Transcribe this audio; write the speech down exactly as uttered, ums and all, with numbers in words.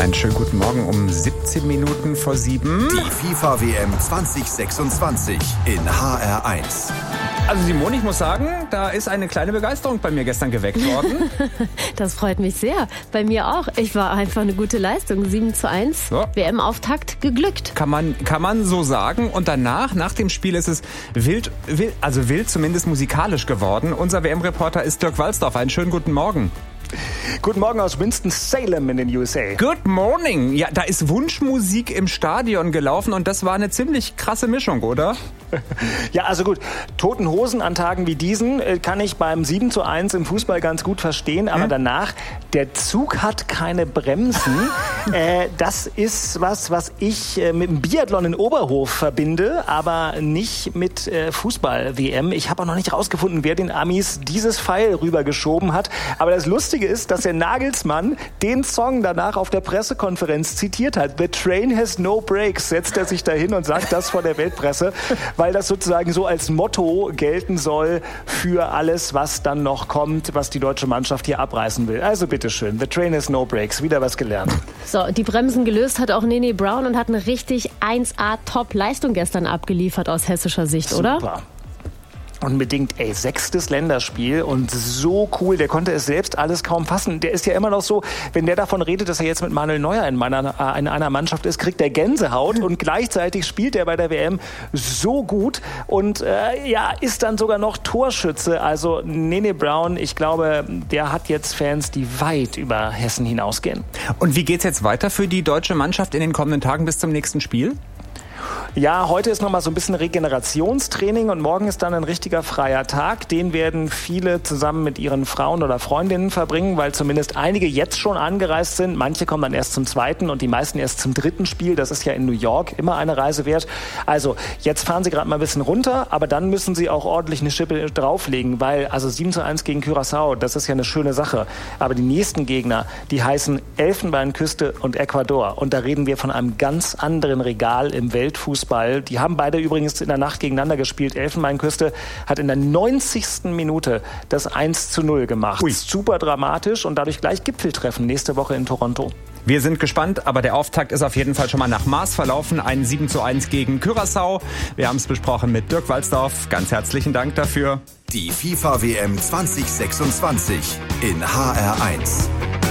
Einen schönen guten Morgen um siebzehn Minuten vor sieben. Die FIFA-W M zwanzig sechsundzwanzig in H R eins. Also Simone, ich muss sagen, da ist eine kleine Begeisterung bei mir gestern geweckt worden. Das freut mich sehr. Bei mir auch. Ich war einfach eine gute Leistung. sieben zu eins. So. W M-Auftakt geglückt. Kann man, kann man so sagen. Und danach, nach dem Spiel ist es wild, wild, also wild zumindest musikalisch geworden. Unser W M-Reporter ist Dirk Walzdorf. Einen schönen guten Morgen. Guten Morgen aus Winston-Salem in den U S A. Good morning. Ja, da ist Wunschmusik im Stadion gelaufen und das war eine ziemlich krasse Mischung, oder? Ja, also gut, Toten Hosen an Tagen wie diesen kann ich beim sieben zu eins im Fußball ganz gut verstehen, aber hm? danach, der Zug hat keine Bremsen. äh, das ist was, was ich äh, mit dem Biathlon in Oberhof verbinde, aber nicht mit äh, Fußball-W M. Ich habe auch noch nicht rausgefunden, wer den Amis dieses Pfeil rübergeschoben hat, aber das Lustige ist, dass der Nagelsmann den Song danach auf der Pressekonferenz zitiert hat. The train has no brakes, setzt er sich dahin und sagt das vor der Weltpresse, weil das sozusagen so als Motto gelten soll für alles, was dann noch kommt, was die deutsche Mannschaft hier abreißen will. Also bitteschön, the train has no brakes, wieder was gelernt. So, die Bremsen gelöst hat auch Nene Brown und hat eine richtig eins A Top-Leistung gestern abgeliefert aus hessischer Sicht, oder? Super. Unbedingt, ey, sechstes Länderspiel und so cool, der konnte es selbst alles kaum fassen. Der ist ja immer noch so, wenn der davon redet, dass er jetzt mit Manuel Neuer in, meiner, äh, in einer Mannschaft ist, kriegt der Gänsehaut und gleichzeitig spielt er bei der W M so gut und äh, ja, ist dann sogar noch Torschütze. Also Nene Brown, ich glaube, der hat jetzt Fans, die weit über Hessen hinausgehen. Und wie geht's jetzt weiter für die deutsche Mannschaft in den kommenden Tagen bis zum nächsten Spiel? Ja, heute ist nochmal so ein bisschen Regenerationstraining und morgen ist dann ein richtiger freier Tag. Den werden viele zusammen mit ihren Frauen oder Freundinnen verbringen, weil zumindest einige jetzt schon angereist sind. Manche kommen dann erst zum zweiten und die meisten erst zum dritten Spiel. Das ist ja in New York immer eine Reise wert. Also jetzt fahren sie gerade mal ein bisschen runter, aber dann müssen sie auch ordentlich eine Schippe drauflegen, weil also sieben zu eins gegen Curaçao, das ist ja eine schöne Sache. Aber die nächsten Gegner, die heißen Elfenbeinküste und Ecuador. Und da reden wir von einem ganz anderen Regal im Weltfußball. Die haben beide übrigens in der Nacht gegeneinander gespielt. Elfenbeinküste hat in der neunzigsten Minute das eins zu null gemacht. Ui. Super dramatisch und dadurch gleich Gipfeltreffen nächste Woche in Toronto. Wir sind gespannt, aber der Auftakt ist auf jeden Fall schon mal nach Maß verlaufen. Ein sieben zu eins gegen Curaçao. Wir haben es besprochen mit Dirk Walzdorf. Ganz herzlichen Dank dafür. Die FIFA-W M zwanzig sechsundzwanzig in H R eins.